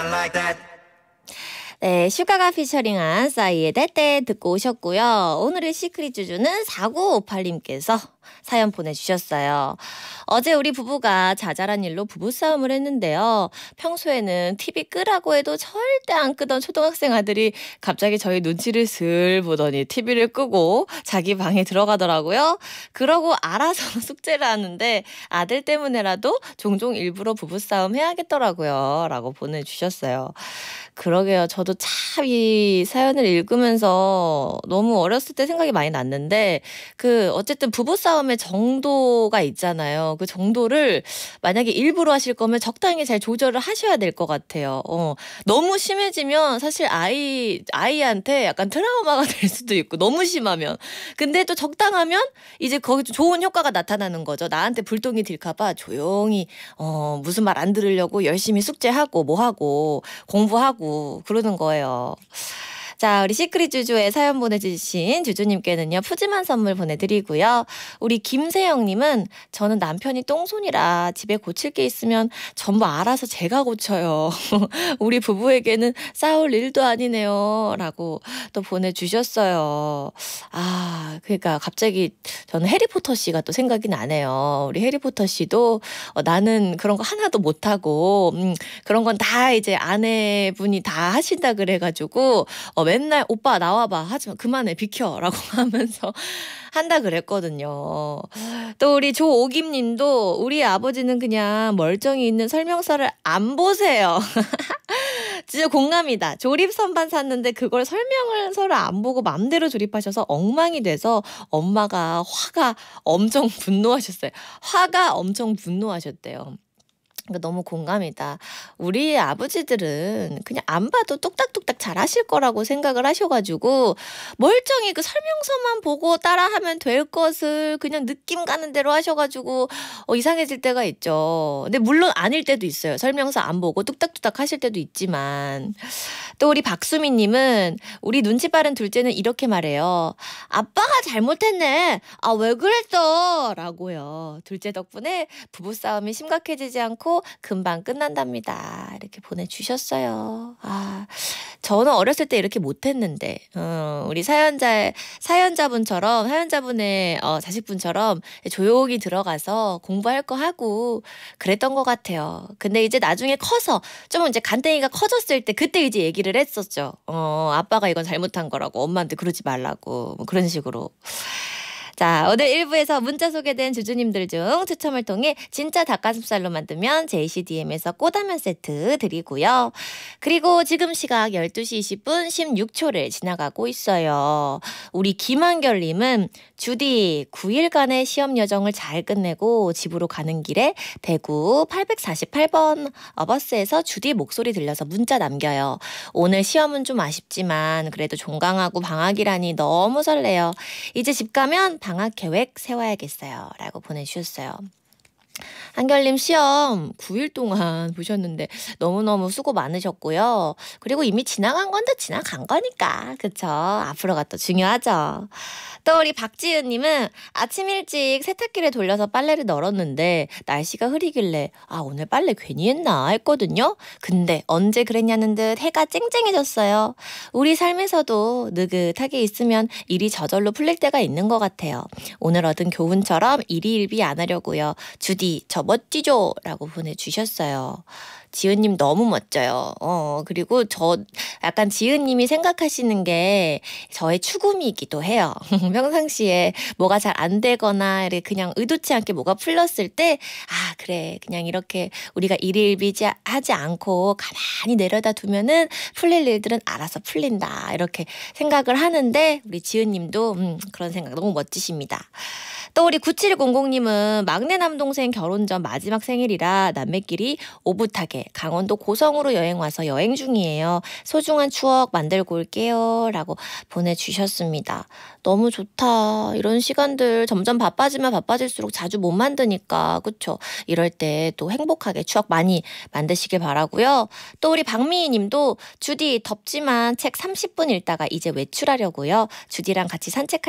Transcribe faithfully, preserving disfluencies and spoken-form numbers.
네, 슈가가 피처링한 싸이의 때때 듣고 오셨고요. 오늘의 시크릿 주주는 사구오팔님께서 사연 보내주셨어요. 어제 우리 부부가 자잘한 일로 부부싸움을 했는데요. 평소에는 티비 끄라고 해도 절대 안 끄던 초등학생 아들이 갑자기 저희 눈치를 슬 보더니 티비를 끄고 자기 방에 들어가더라고요. 그러고 알아서 숙제를 하는데 아들 때문에라도 종종 일부러 부부싸움 해야겠더라고요. 라고 보내주셨어요. 그러게요. 저도 참 이 사연을 읽으면서 너무 어렸을 때 생각이 많이 났는데 그 어쨌든 부부싸움의 정도가 있잖아요. 그 정도를 만약에 일부러 하실 거면 적당히 잘 조절을 하셔야 될 것 같아요. 어, 너무 심해지면 사실 아이, 아이한테 약간 트라우마가 될 수도 있고 너무 심하면. 근데 또 적당하면 이제 거기서 좋은 효과가 나타나는 거죠. 나한테 불똥이 튈까 봐 조용히 어, 무슨 말 안 들으려고 열심히 숙제하고 뭐하고 공부하고 그러는 거예요. 자, 우리 시크릿 주주에 사연 보내주신 주주님께는요 푸짐한 선물 보내드리고요. 우리 김세영님은 저는 남편이 똥손이라 집에 고칠 게 있으면 전부 알아서 제가 고쳐요. 우리 부부에게는 싸울 일도 아니네요. 라고 또 보내주셨어요. 아, 그러니까 갑자기 저는 해리포터 씨가 또 생각이 나네요. 우리 해리포터 씨도 어, 나는 그런 거 하나도 못하고 음, 그런 건 다 이제 아내분이 다 하신다 그래가지고 어, 맨날 오빠 나와봐 하지마 그만해 비켜 라고 하면서 한다 그랬거든요. 또 우리 조오김님도 우리 아버지는 그냥 멀쩡히 있는 설명서를 안 보세요. 진짜 공감이다. 조립 선반 샀는데 그걸 설명서를 안 보고 맘대로 조립하셔서 엉망이 돼서 엄마가 화가 엄청 분노하셨어요. 화가 엄청 분노하셨대요. 너무 공감이다. 우리 아버지들은 그냥 안 봐도 뚝딱뚝딱 잘 하실 거라고 생각을 하셔가지고 멀쩡히 그 설명서만 보고 따라하면 될 것을 그냥 느낌 가는 대로 하셔가지고 어, 이상해질 때가 있죠. 근데 물론 아닐 때도 있어요. 설명서 안 보고 뚝딱뚝딱 하실 때도 있지만 또 우리 박수미님은 우리 눈치 빠른 둘째는 이렇게 말해요. 아빠가 잘못했네. 아, 왜 그랬어? 라고요. 둘째 덕분에 부부싸움이 심각해지지 않고 금방 끝난답니다. 이렇게 보내주셨어요. 아, 저는 어렸을 때 이렇게 못했는데 어, 우리 사연자 사연자분처럼 사연자분의 어, 자식분처럼 조용히 들어가서 공부할 거 하고 그랬던 것 같아요. 근데 이제 나중에 커서 좀 이제 간땡이가 커졌을 때 그때 이제 얘기를 했었죠. 어, 아빠가 이건 잘못한 거라고 엄마한테 그러지 말라고 뭐 그런 식으로. 자, 오늘 일 부에서 문자 소개된 주주님들 중 추첨을 통해 진짜 닭가슴살로 만들면 제이씨디엠에서 꼬다면 세트 드리고요. 그리고 지금 시각 열두 시 이십 분 십육 초를 지나가고 있어요. 우리 김한결님은 주디 구 일간의 시험 여정을 잘 끝내고 집으로 가는 길에 대구 팔백사십팔 번 버스에서 주디 목소리 들려서 문자 남겨요. 오늘 시험은 좀 아쉽지만 그래도 종강하고 방학이라니 너무 설레요. 이제 집 가면 방학 계획 세워야겠어요. 라고 보내주셨어요. 한결님 시험 구 일 동안 보셨는데 너무너무 수고 많으셨고요. 그리고 이미 지나간 건 다 지나간 거니까 그쵸? 앞으로가 또 중요하죠. 또 우리 박지은님은 아침 일찍 세탁기를 돌려서 빨래를 널었는데 날씨가 흐리길래 아 오늘 빨래 괜히 했나 했거든요. 근데 언제 그랬냐는 듯 해가 쨍쨍해졌어요. 우리 삶에서도 느긋하게 있으면 일이 저절로 풀릴 때가 있는 것 같아요. 오늘 얻은 교훈처럼 일희일비 안 하려고요. 주디 저 멋지죠? 라고 보내주셨어요. 지은님 너무 멋져요. 어, 그리고 저 약간 지은님이 생각하시는 게 저의 추구미이기도 해요. 평상시에 뭐가 잘 안 되거나 이렇게 그냥 의도치 않게 뭐가 풀렸을 때 아, 그래. 그냥 이렇게 우리가 일일비지 하지 않고 가만히 내려다 두면은 풀릴 일들은 알아서 풀린다. 이렇게 생각을 하는데 우리 지은님도 음, 그런 생각 너무 멋지십니다. 또 우리 구칠공공님은 막내 남동생 결혼 전 마지막 생일이라 남매끼리 오붓하게 강원도 고성으로 여행 와서 여행 중이에요. 소중한 추억 만들고 올게요. 라고 보내주셨습니다. 너무 좋다. 이런 시간들 점점 바빠지면 바빠질수록 자주 못 만드니까 그쵸? 이럴 때 또 행복하게 추억 많이 만드시길 바라고요. 또 우리 박미희 님도 주디 덥지만 책 삼십 분 읽다가 이제 외출하려고요. 주디랑 같이 산책할